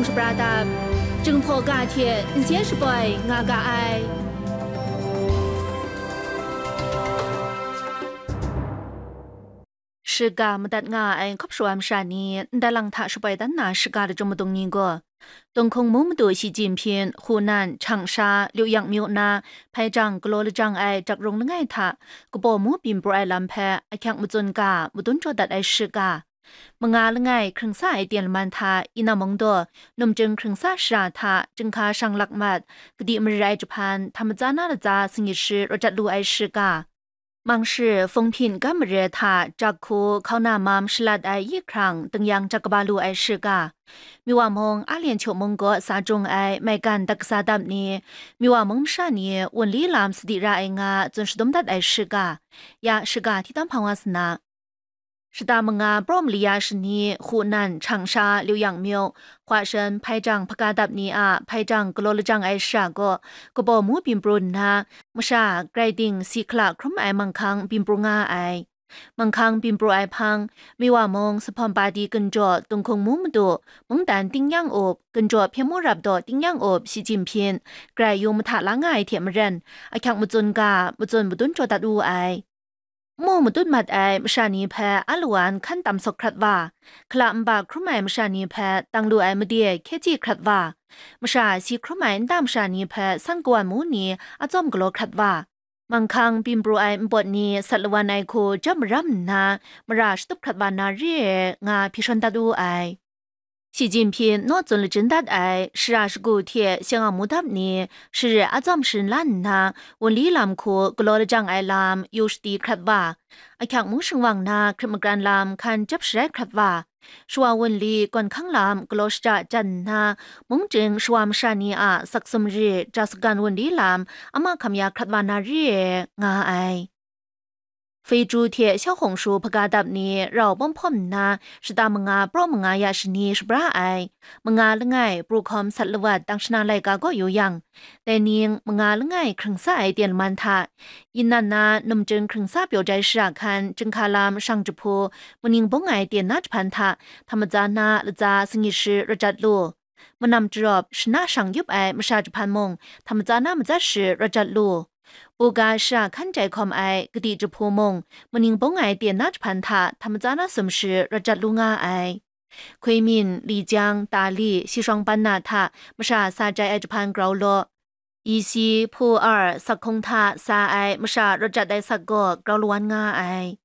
是不拉达，挣破嘎铁，先是 boy 阿嘎爱。是个没得我爱可不说啥呢，但让他是白的那是个的这么东尼个。东空木木多习近平湖南长沙柳阳苗那拍张格罗的张爱จากรง的爱他ก็บ่มูบินบรายลำแพไอแขกมุจนกามุตุนจอดัดไอชื่อกามงาละไงครึ่งซ่าไอเดียนมันทาอินามงโดนมจึงครึ่งซ่าชราทาจึงคาช่างหลักมัดกดีมไรจุพันธรรมจานาละจาสิงชื่อรจัดดูไอชื่อกามังชื่อฟงพินกัมเรธาจากคูเขานามามชลัดไอยี่ครั้งตึงยังจักบาลูไอชื่อกามีว่ามงอาเลียนโฉมงก็สาจงไอไม่กันตักษาดับนี้มีว่ามงชาเนียวันลีลามสติราไองาจนสดมดัดไอชื่อกายาชื่อกาที่ตั้มพังวาสนา是大蒙啊，不利亚是你湖南长沙柳阳苗，华山排长帕加达尼啊，排长格罗勒长爱啥个，个包木并不那，么啥改定西克拉克姆爱芒康并不爱爱，芒康并不爱胖，没话蒙是胖巴蒂跟着东空木木多，蒙丹丁样อบ跟着偏木รับดอ丁样อบ习近平，改用木塔拉爱铁么人，爱看木尊噶木尊木敦着达乌爱。มูมตุดมัดไอมชานีแพอลวนขั้นต่ำสกครัดว่าคลามบาครุไมมชานีแพตังดูไอมเดียเคจีครัดว่ามชาซีครุไมดามชานีแพสังกวนมูนีอาจอมกโลครัดว่ามังคังปิมบรูไอมบดนีสัตวันไอโคจัมรำนามราชตุบครัดวานาเรงาพิชนตาดูไอ习近平诺准了真大爱，是是古铁想要木达呢，是阿咱是烂呐，我里兰库格罗的障碍兰有是地克瓦，阿强木生王呐，克么干兰看จับ是克瓦，说问里管康兰格罗是扎真呐，蒙正说มชานีอาสักสม日จัสกันวัน里兰阿มาคำยา克瓦นา日งาไอ非主铁小红书不嘎达呢，绕帮泡呢，是大蒙啊，不蒙啊也是你是不拉爱，蒙啊了爱不看สัตว์วัด当时那来个ก็อยู่ยังแต่นิ่ง蒙啊了爱ครึ่งซ่าไอเดียนมันทาอินนันนะนมจึงครึ่งซ่าเปียวใจสระคันจึงคาลามช่างจุพูมันนิ่งบ่งไอเดียนนัดพันทาธรรมจานาละจาสงิชื่อรจัดลูมันนำจรอบชนะช่างยุบไอมชาจุพันมงธรรมจานามันจะชื่อรจัดลูปูกาชาขันใจคอมไอกดีจะพูมงมันยิงป้องไอเดียนนัดพันธะทำจานาสมชื่อรจัดลุงาไอควยมินลีจางตาลี西双版纳ทะมชาซาใจไอจุพันกราวโลอีซีผู้สักคงทะซาไอมชารจัดได้สักก็กราวลวนงาไอ